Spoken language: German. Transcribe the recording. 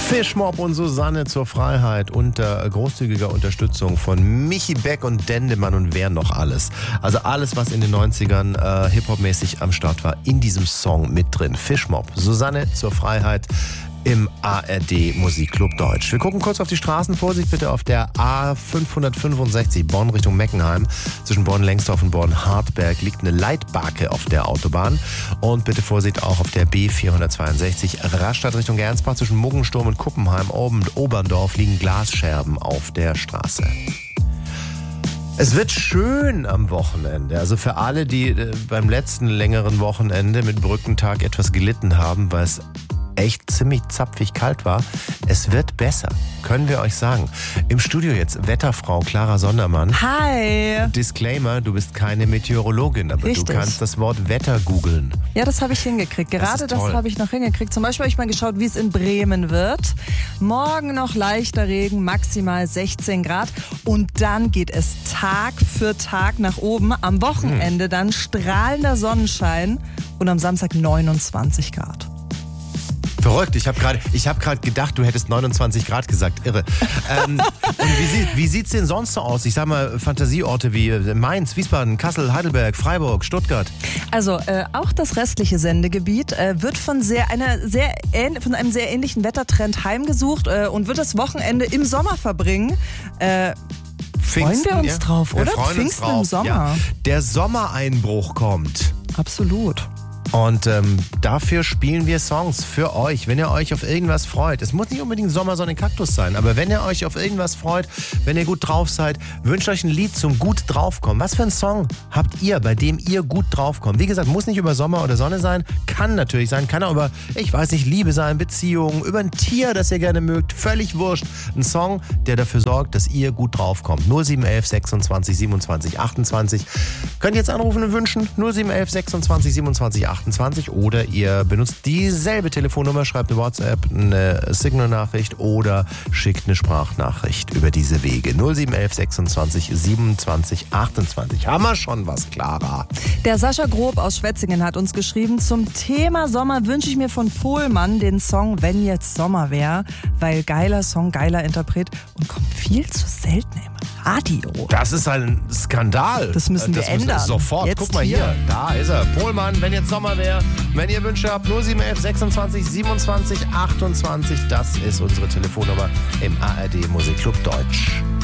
Fischmob und Susanne zur Freiheit unter großzügiger Unterstützung von Michi Beck und Dendemann und wer noch alles. Also alles, was in den 90ern Hip-Hop-mäßig am Start war, in diesem Song mit drin. Fischmob, Susanne zur Freiheit im ARD Musikclub Deutsch. Wir gucken kurz auf die Straßen. Vorsicht bitte auf der A565 Bonn Richtung Meckenheim. Zwischen Bonn-Lengsdorf und Bonn-Hartberg liegt eine Leitbarke auf der Autobahn. Und bitte Vorsicht auch auf der B462 Rastatt Richtung Gernsbach. Zwischen Muggensturm und Kuppenheim und Oberndorf liegen Glasscherben auf der Straße. Es wird schön am Wochenende. Also für alle, die beim letzten längeren Wochenende mit Brückentag etwas gelitten haben, weil es echt ziemlich zapfig kalt war. Es wird besser, können wir euch sagen. Im Studio jetzt Wetterfrau Clara Sondermann. Hi. Disclaimer, du bist keine Meteorologin, aber Richtig. Du kannst das Wort Wetter googeln. Ja, das habe ich hingekriegt. Gerade das habe ich noch hingekriegt. Zum Beispiel habe ich mal geschaut, wie es in Bremen wird. Morgen noch leichter Regen, maximal 16 Grad. Und dann geht es Tag für Tag nach oben. Am Wochenende dann strahlender Sonnenschein und am Samstag 29 Grad. Verrückt, ich habe gerade gedacht, du hättest 29 Grad gesagt, irre. Und wie sieht's denn sonst so aus? Ich sag mal Fantasieorte wie Mainz, Wiesbaden, Kassel, Heidelberg, Freiburg, Stuttgart. Also auch das restliche Sendegebiet wird von einem sehr ähnlichen Wettertrend heimgesucht und wird das Wochenende im Sommer verbringen. Freuen wir uns drauf, oder? Pfingsten im Sommer. Ja. Der Sommereinbruch kommt. Absolut. Und dafür spielen wir Songs für euch, wenn ihr euch auf irgendwas freut. Es muss nicht unbedingt Sommersonne Kaktus sein, aber wenn ihr euch auf irgendwas freut, wenn ihr gut drauf seid, wünscht euch ein Lied zum gut draufkommen. Was für einen Song habt ihr, bei dem ihr gut draufkommt? Wie gesagt, muss nicht über Sommer oder Sonne sein, kann natürlich sein, kann auch über, ich weiß nicht, Liebe sein, Beziehungen, über ein Tier, das ihr gerne mögt, völlig wurscht. Ein Song, der dafür sorgt, dass ihr gut draufkommt. 0711 26 27 28. Könnt ihr jetzt anrufen und wünschen? 0711 26 27 28 oder ihr benutzt dieselbe Telefonnummer, schreibt eine WhatsApp, eine Signal-Nachricht oder schickt eine Sprachnachricht über diese Wege. 0711 26 27 28. Haben wir schon was, Clara? Der Sascha Grob aus Schwetzingen hat uns geschrieben, zum Thema Sommer wünsche ich mir von Pohlmann den Song Wenn jetzt Sommer wär, weil geiler Song, geiler Interpret und kommt viel zu selten im Radio. Das ist ein Skandal. Das müssen wir ändern. Sofort. Jetzt Guck mal hier. Da ist er. Pohlmann, wenn jetzt Sommer wäre. Wenn ihr Wünsche habt, 0711 26 27 28. Das ist unsere Telefonnummer im ARD Musikclub Deutsch.